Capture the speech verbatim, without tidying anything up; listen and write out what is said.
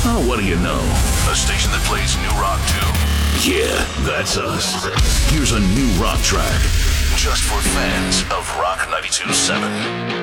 Oh, what do you know? A station that plays new rock, too. Yeah, that's us. Here's a new rock track. Just for fans of Rock ninety-two point seven.